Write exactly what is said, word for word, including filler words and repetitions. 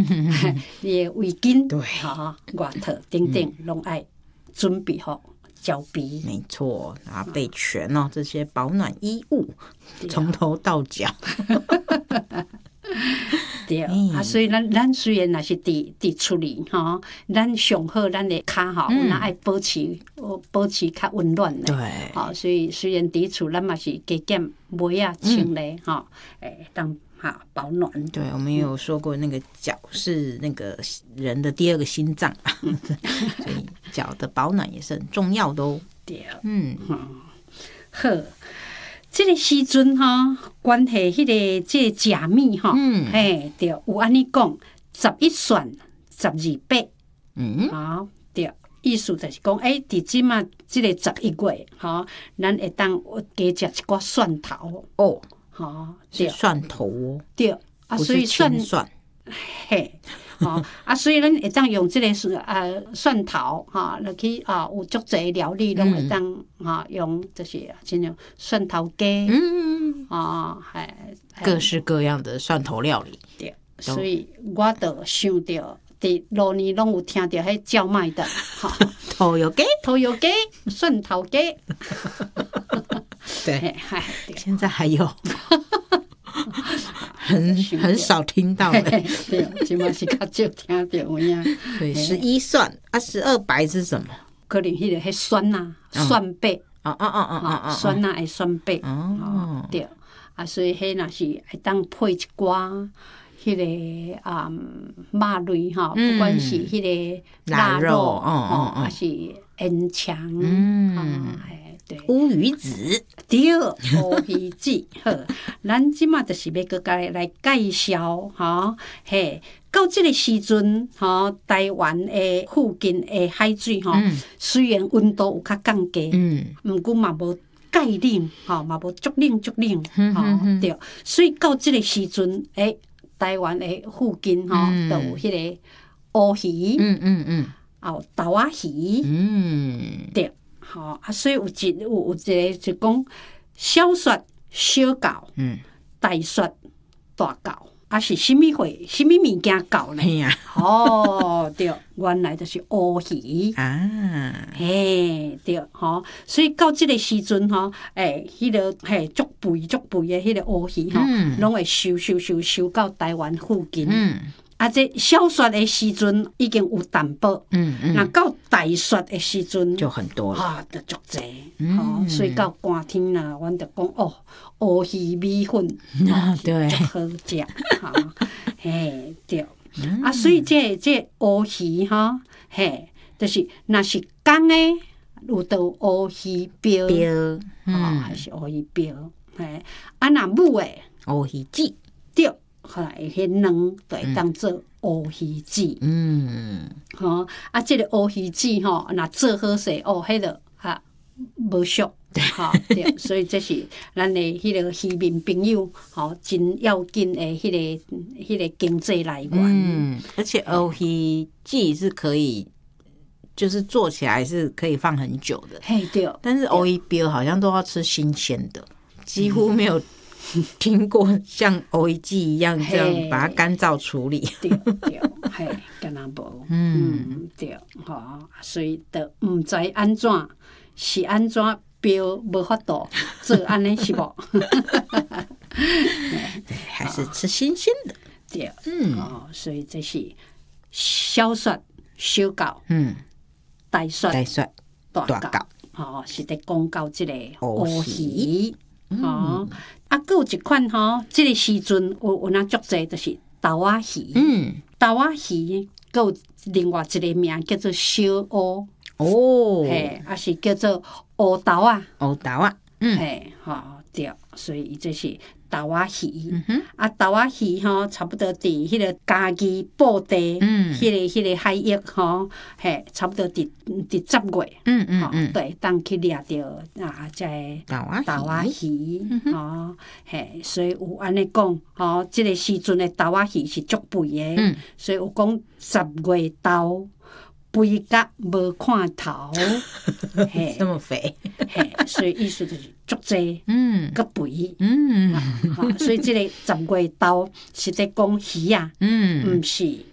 你的围巾， 对哈，外套等等，拢爱准备好交臂。 没错，然后备全哦，这些保暖衣物，从头到脚。 对，啊，所以咱咱虽然若是伫伫厝里吼，咱上好咱的骹吼，咱爱保持保持较温暖的。 对， 吼，所以虽然伫厝，咱嘛是加减袜啊穿咧，吼，诶，当哈保暖。 对，我们也有说过，那个脚是那个人的第二个心脏，所以脚的保暖也是很重要的哦。 对， 嗯， 好。这个时阵吼，关系迄个这个食米吼， 嗯， 嘿，对，有安尼讲，十一蒜，十二八， 嗯， 好，对，意思就是讲，诶，伫即嘛，即个十一月，吼，咱会当加食一寡蒜头哦， 吼， 是蒜头哦， 对，啊，所以蒜蒜， 嘿。哦，啊，所以咱会当用即、这个是呃蒜头哈，落去啊有足侪料理拢会当哈用，就是像种蒜头鸡， 嗯， 啊，系各式各样的蒜头料理。 对，所以我就想到，伫路年拢有听到迄叫卖的，哈， 头油鸡、 头油鸡、蒜头鸡， 对， 嗨， 现在还有。很很少听到的， 对，即嘛是较少听到有影。 对，十一蒜啊，十二白是什么？ 可能迄个迄蒜呐，蒜白， 哦哦哦哦哦， 蒜呐会蒜白， 哦， 对，啊，所以迄若是会当配一寡迄个啊肉类哈，不管是迄个腊肉，哦，还是烟肠，嗯，对， 乌鱼子， 对，乌鱼子，好，咱即马就是要搁甲来介绍，吼，嘿，到即个时阵，吼，台湾的附近的海水，吼，虽然温度有较降低，嗯，毋过嘛无介冷，吼，嘛无足冷足冷，吼，对，所以到即个时阵，诶，台湾的附近，吼，都有迄个乌鱼，嗯嗯嗯，啊，有豆仔鱼，嗯，对。吼啊，所以有一有有一个就讲小雪、小狗，嗯，大雪、大狗，啊是啥物货？啥物物件狗呢？哦，对，原来就是乌鱼啊，嘿，对，吼，所以到即个时阵吼，诶，迄个嘿足肥足肥的迄个乌鱼吼，拢会收收收收到台湾附近。嗯。啊，这小雪的时阵已经有淡薄，嗯嗯，那到大雪的时阵就很多了， 啊，就足济，吼，所以到寒天啦，阮就讲哦，乌鱼米粉， 啊，对， 足好食，哈，嘿，对，啊，所以这这乌鱼哈，嘿，就是若是公的，有到乌鱼标，标，啊，还是乌鱼标，嘿，啊，若母的乌鱼子， 对。后来迄卵就会当做乌鱼子，嗯，吼啊，即个乌鱼子吼，若做好势哦，迄个啊无俗，吼对，所以这是咱的迄个渔民朋友吼真要紧的迄个迄个经济来源。 嗯，而且乌鱼子是可以，就是做起来是可以放很久的， 嘿对， 但是乌鱼标好像都要吃新鲜的，几乎没有。听过像乌鱼子一样这样把它干燥处理， 对对，嘿，敢若无，嗯，对，吼，所以都毋知安怎是安怎标无法度做安尼是无？ 对，还是吃新鲜的， 对，嗯，哦，所以这是小雪、小狗，嗯，大雪、 大雪、 大狗，哦，是在讲到即个乌鱼。吼，啊，佫有一款吼，即个时阵有有那足济，就是豆仔鱼。嗯，豆仔鱼佫有另外一个名叫做小乌。哦，嘿，啊是叫做乌豆仔。 乌豆仔，嗯， 嘿，吼对，所以伊这是豆仔鱼。啊，豆仔鱼吼，差不多伫迄个嘉义布袋，迄个迄个海域吼，嘿，差不多伫伫十月，嗯嗯嗯，对，当去掠着啊，这豆仔鱼，吼，嘿，所以有安尼讲，吼，即个时阵的豆仔鱼是足肥的，所以有讲十月豆。肥甲无看头， 嘿，这么肥， 嘿，所以意思就是足济，嗯，个肥，嗯，所以这个十月豆是在讲鱼啊，嗯，毋是